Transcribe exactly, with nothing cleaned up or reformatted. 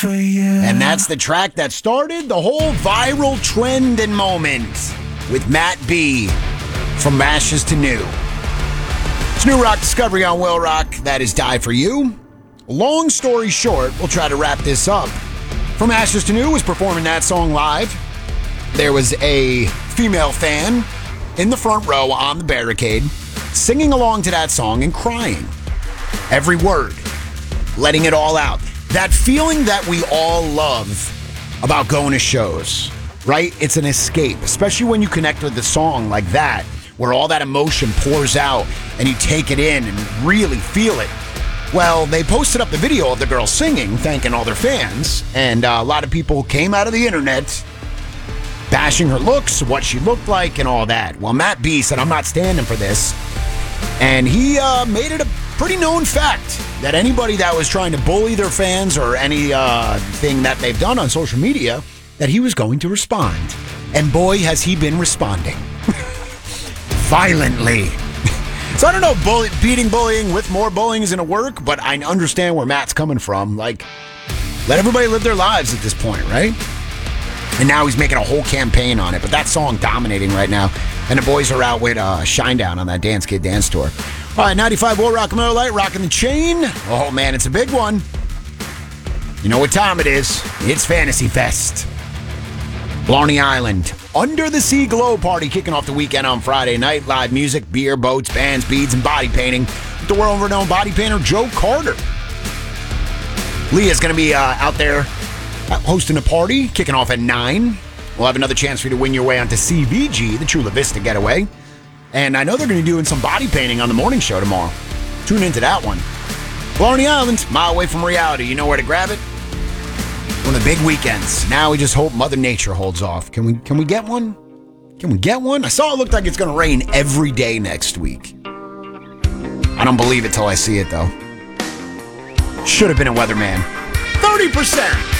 for you. And that's the track that started the whole viral trend and moment with Matt B from Ashes to New. It's New Rock Discovery on Will Rock. That is Die For You. Long story short, we'll try to wrap this up. From Ashes to New was performing that song live. There was a female fan in the front row on the barricade singing along to that song and crying. Every word. Letting it all out. That feeling that we all love about going to shows, right? It's an escape, especially when you connect with the song like that, where all that emotion pours out and you take it in and really feel it. Well, they posted up the video of the girl singing, thanking all their fans, and uh, a lot of people came out of the internet bashing her looks, what she looked like, and all that. Well, Matt B said, I'm not standing for this. And he uh, made it a pretty known fact that anybody that was trying to bully their fans or any uh, thing that they've done on social media, that he was going to respond. And boy, has he been responding. Violently. So I don't know, bully, beating bullying with more bullying is going to work, but I understand where Matt's coming from. Like, let everybody live their lives at this point, right? And now he's making a whole campaign on it. But that song dominating right now. And the boys are out with uh, Shinedown on that Dance Kid Dance Tour. All right, ninety-five Will Rock Miller Lite, rocking the chain. Oh, man, it's a big one. You know what time it is. It's Fantasy Fest. Blarney Island. Under the Sea Glow Party kicking off the weekend on Friday night. Live music, beer, boats, bands, beads, and body painting. With the world-renowned body painter Joe Carter. Leah's going to be uh, out there hosting a party, kicking off at nine. We'll have another chance for you to win your way onto C V G, the Chula Vista Getaway. And I know they're going to be doing some body painting on the morning show tomorrow. Tune into that one. Blarney Island, mile away from reality. You know where to grab it? One of the big weekends. Now we just hope Mother Nature holds off. Can we Can we get one? Can we get one? I saw it looked like it's going to rain every day next week. I don't believe it till I see it, though. Should have been a weatherman. thirty percent.